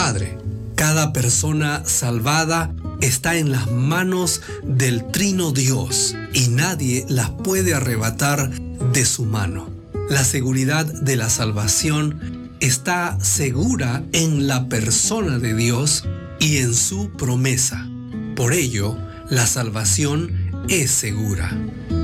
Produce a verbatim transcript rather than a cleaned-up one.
Padre. Cada persona salvada está en las manos del Trino Dios y nadie las puede arrebatar de su mano. La seguridad de la salvación está segura en la persona de Dios y en su promesa. Por ello, la salvación es segura.